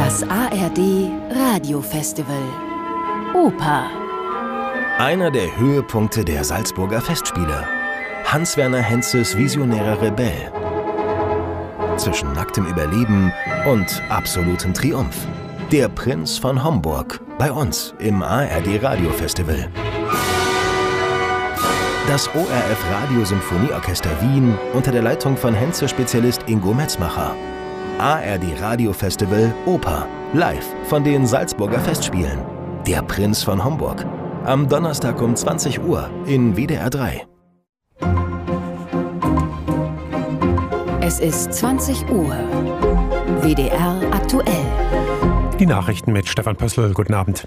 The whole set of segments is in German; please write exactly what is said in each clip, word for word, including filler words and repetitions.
Das A R D Radiofestival Oper. Einer der Höhepunkte der Salzburger Festspiele. Hans-Werner Henzes visionärer Rebell. Zwischen nacktem Überleben und absolutem Triumph. Der Prinz von Homburg. Bei uns im A R D Radiofestival. Das O R F Radiosymphonieorchester Wien unter der Leitung von Henze-Spezialist Ingo Metzmacher. A R D Radiofestival Oper. Live von den Salzburger Festspielen. Der Prinz von Homburg. Am Donnerstag um zwanzig Uhr in W D R drei. Es ist zwanzig Uhr. W D R aktuell. Die Nachrichten mit Stefan Pössl. Guten Abend.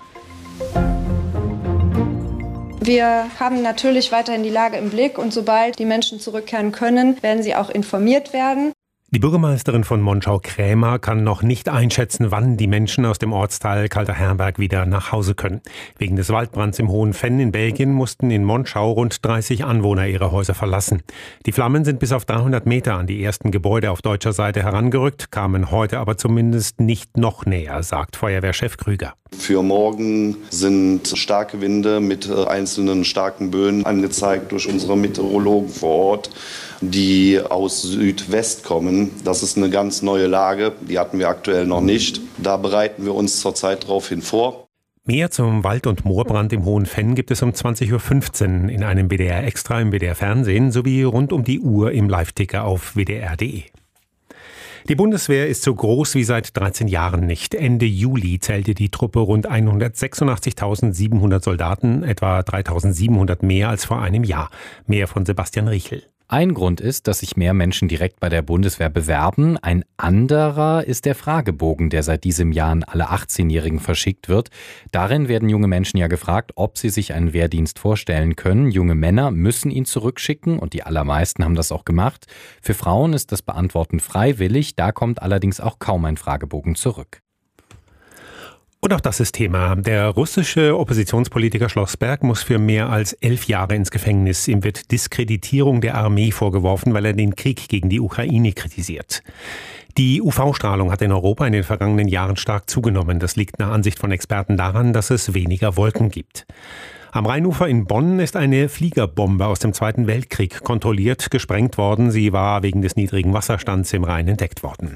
Wir haben natürlich weiterhin die Lage im Blick und sobald die Menschen zurückkehren können, werden sie auch informiert werden. Die Bürgermeisterin von Monschau-Krämer kann noch nicht einschätzen, wann die Menschen aus dem Ortsteil Kalter Herberg wieder nach Hause können. Wegen des Waldbrands im Hohen Fenn in Belgien mussten in Monschau rund dreißig Anwohner ihre Häuser verlassen. Die Flammen sind bis auf dreihundert Meter an die ersten Gebäude auf deutscher Seite herangerückt, kamen heute aber zumindest nicht noch näher, sagt Feuerwehrchef Krüger. Für morgen sind starke Winde mit einzelnen starken Böen angezeigt durch unsere Meteorologen vor Ort, die aus Südwest kommen. Das ist eine ganz neue Lage, die hatten wir aktuell noch nicht. Da bereiten wir uns zurzeit darauf hin vor. Mehr zum Wald- und Moorbrand im Hohen Fenn gibt es um zwanzig Uhr fünfzehn in einem W D R Extra im W D R Fernsehen sowie rund um die Uhr im Live-Ticker auf W D R punkt de. Die Bundeswehr ist so groß wie seit dreizehn Jahren nicht. Ende Juli zählte die Truppe rund hundertsechsundachtzigtausendsiebenhundert Soldaten, etwa dreitausendsiebenhundert mehr als vor einem Jahr. Mehr von Sebastian Riechel. Ein Grund ist, dass sich mehr Menschen direkt bei der Bundeswehr bewerben. Ein anderer ist der Fragebogen, der seit diesem Jahr an alle achtzehnjährigen verschickt wird. Darin werden junge Menschen ja gefragt, ob sie sich einen Wehrdienst vorstellen können. Junge Männer müssen ihn zurückschicken und die allermeisten haben das auch gemacht. Für Frauen ist das Beantworten freiwillig, da kommt allerdings auch kaum ein Fragebogen zurück. Und auch das ist Thema. Der russische Oppositionspolitiker Schlossberg muss für mehr als elf Jahre ins Gefängnis. Ihm wird Diskreditierung der Armee vorgeworfen, weil er den Krieg gegen die Ukraine kritisiert. Die U V-Strahlung hat in Europa in den vergangenen Jahren stark zugenommen. Das liegt nach Ansicht von Experten daran, dass es weniger Wolken gibt. Am Rheinufer in Bonn ist eine Fliegerbombe aus dem Zweiten Weltkrieg kontrolliert gesprengt worden. Sie war wegen des niedrigen Wasserstands im Rhein entdeckt worden.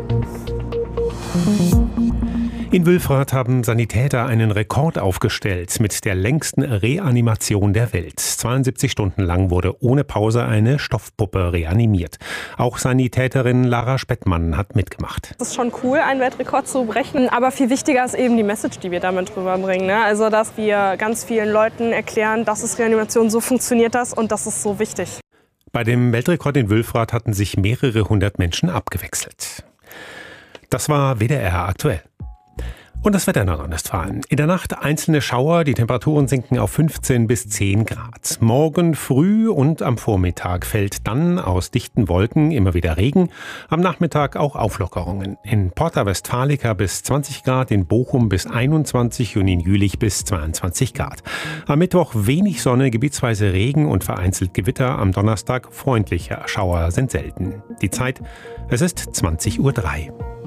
In Wülfrath haben Sanitäter einen Rekord aufgestellt mit der längsten Reanimation der Welt. zweiundsiebzig Stunden lang wurde ohne Pause eine Stoffpuppe reanimiert. Auch Sanitäterin Lara Spettmann hat mitgemacht. Es ist schon cool, einen Weltrekord zu brechen, aber viel wichtiger ist eben die Message, die wir damit rüberbringen. Ne? Also, dass wir ganz vielen Leuten erklären, das ist Reanimation, so funktioniert das und das ist so wichtig. Bei dem Weltrekord in Wülfrath hatten sich mehrere hundert Menschen abgewechselt. Das war W D R aktuell. Und das Wetter in Nordrhein-Westfalen. In der Nacht einzelne Schauer, die Temperaturen sinken auf fünfzehn bis zehn Grad. Morgen früh und am Vormittag fällt dann aus dichten Wolken immer wieder Regen. Am Nachmittag auch Auflockerungen. In Porta Westfalica bis zwanzig Grad, in Bochum bis einundzwanzig und in Jülich bis zweiundzwanzig Grad. Am Mittwoch wenig Sonne, gebietsweise Regen und vereinzelt Gewitter. Am Donnerstag freundliche Schauer sind selten. Die Zeit, es ist zwanzig Uhr drei.